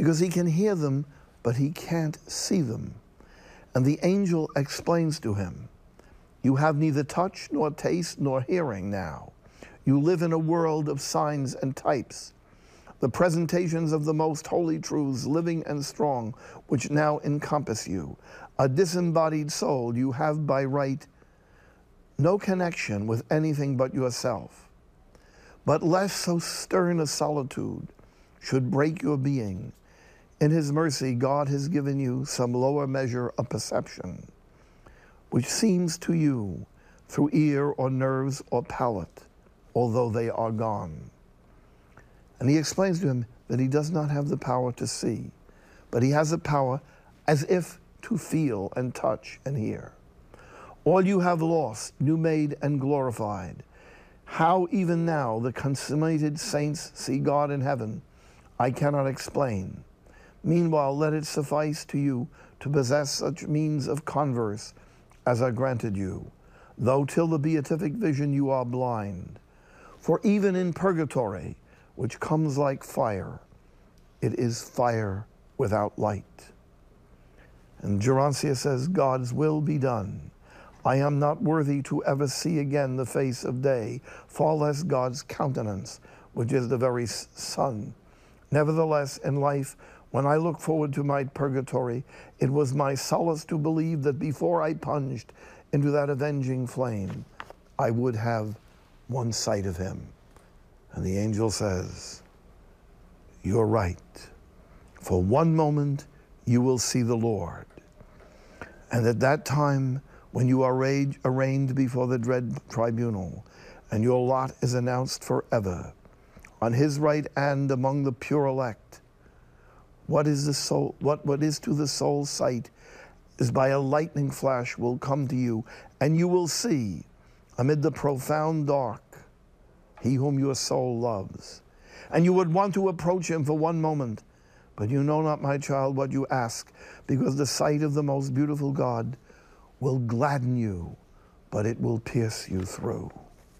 because he can hear them, but he can't see them. And the angel explains to him, you have neither touch nor taste nor hearing now. You live in a world of signs and types, the presentations of the most holy truths, living and strong, which now encompass you. A disembodied soul, you have by right no connection with anything but yourself. But lest so stern a solitude should break your being, in his mercy, God has given you some lower measure of perception, which seems to you through ear or nerves or palate, although they are gone. And he explains to him that he does not have the power to see, but he has the power as if to feel and touch and hear. All you have lost, new made and glorified. How even now the consummated saints see God in heaven, I cannot explain. Meanwhile, let it suffice to you to possess such means of converse as are granted you, though till the beatific vision you are blind. For even in purgatory, which comes like fire, it is fire without light. And Gerontius says, God's will be done. I am not worthy to ever see again the face of day, far less God's countenance, which is the very sun. Nevertheless, in life, when I look forward to my purgatory, it was my solace to believe that before I plunged into that avenging flame, I would have one sight of him. And the angel says, you're right. For one moment, you will see the Lord. And at that time, when you are arraigned before the dread tribunal, and your lot is announced forever, on his right hand among the pure elect, what is to the soul's sight is by a lightning flash will come to you, and you will see, amid the profound dark, he whom your soul loves. And you would want to approach him for one moment, but you know not, my child, what you ask, because the sight of the most beautiful God will gladden you, but it will pierce you through.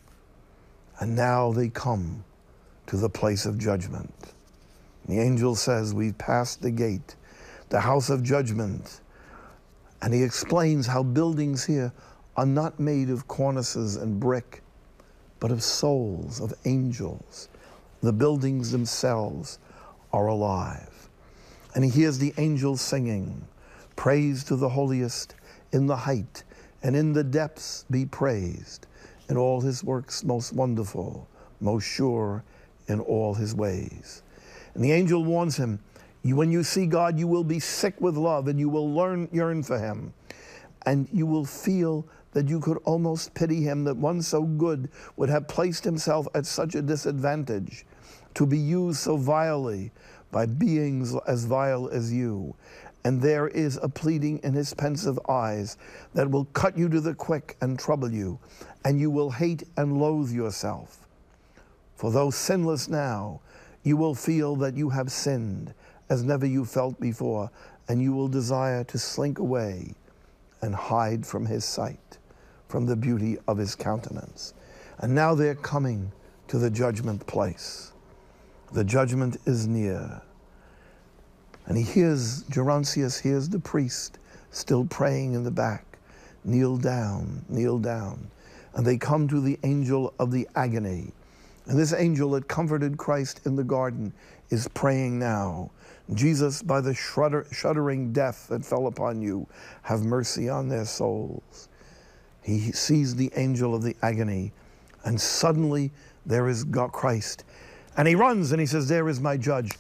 And now they come to the place of judgment. The angel says, we've passed the gate, the house of judgment. And he explains how buildings here are not made of cornices and brick, but of souls, of angels. The buildings themselves are alive. And he hears the angels singing, praise to the holiest in the height, and in the depths be praised, in all his works most wonderful, most sure in all his ways. And the angel warns him, when you see God, you will be sick with love, and you will yearn for him. And you will feel that you could almost pity him, that one so good would have placed himself at such a disadvantage, to be used so vilely by beings as vile as you. And there is a pleading in his pensive eyes that will cut you to the quick and trouble you, and you will hate and loathe yourself. For though sinless now, you will feel that you have sinned as never you felt before, and you will desire to slink away and hide from his sight, from the beauty of his countenance. And now they're coming to the judgment place. The judgment is near. And Gerontius hears the priest still praying in the back, kneel down, kneel down. And they come to the angel of the agony. And this angel that comforted Christ in the garden is praying now. Jesus, by the shuddering death that fell upon you, have mercy on their souls. He sees the angel of the agony, and suddenly there is God, Christ. And he runs and he says, there is my judge.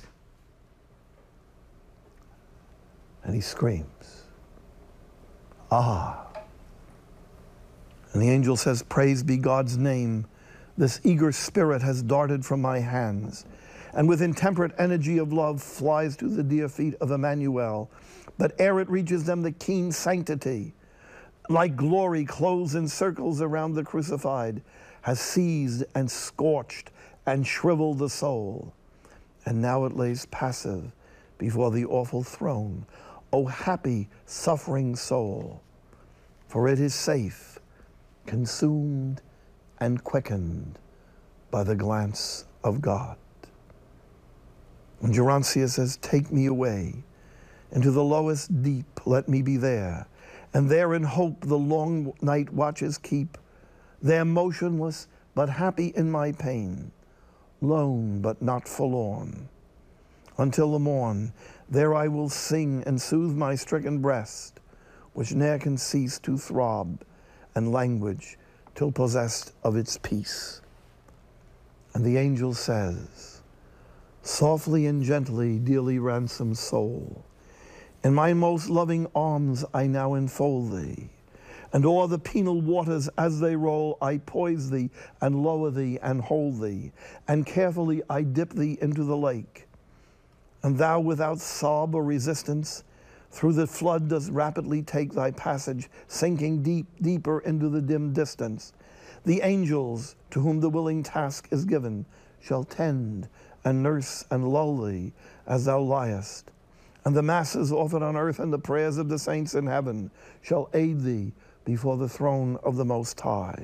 And he screams, ah. And the angel says, praise be God's name. This eager spirit has darted from my hands, and with intemperate energy of love flies to the dear feet of Emmanuel. But ere it reaches them, the keen sanctity, like glory clothes in circles around the crucified, has seized and scorched and shriveled the soul. And now it lays passive before the awful throne. O happy, suffering soul, for it is safe, consumed and quickened by the glance of God. And Gerontia says, take me away into the lowest deep, let me be there. And there in hope the long night watches keep, there motionless but happy in my pain, lone but not forlorn. Until the morn, there I will sing and soothe my stricken breast, which ne'er can cease to throb and language till possessed of its peace. And the angel says, softly and gently, dearly ransomed soul, in my most loving arms I now enfold thee, and o'er the penal waters as they roll, I poise thee and lower thee and hold thee, and carefully I dip thee into the lake. And thou without sob or resistance, through the flood dost rapidly take thy passage, sinking deeper into the dim distance. The angels, to whom the willing task is given, shall tend and nurse and lull thee as thou liest. And the masses offered on earth and the prayers of the saints in heaven shall aid thee before the throne of the Most High.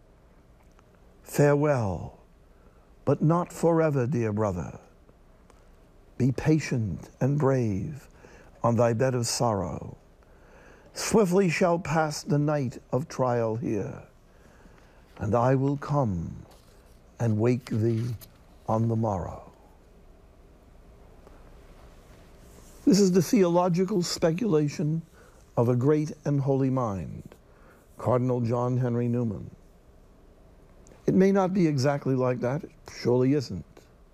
Farewell, but not forever, dear brother. Be patient and brave on thy bed of sorrow. Swiftly shall pass the night of trial here, and I will come and wake thee on the morrow. This is the theological speculation of a great and holy mind, Cardinal John Henry Newman. It may not be exactly like that, it surely isn't.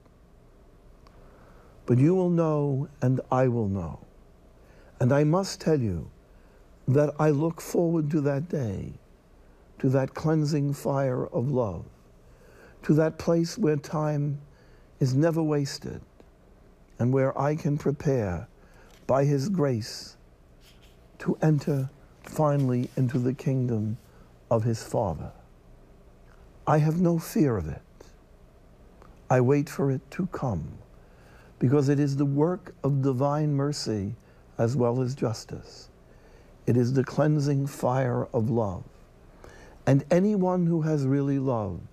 But you will know and I will know. And I must tell you that I look forward to that day, to that cleansing fire of love, to that place where time is never wasted and where I can prepare by His grace to enter finally into the kingdom of His Father. I have no fear of it. I wait for it to come, because it is the work of divine mercy as well as justice. It is the cleansing fire of love. And anyone who has really loved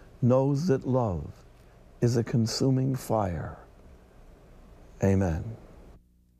knows that love is a consuming fire. Amen.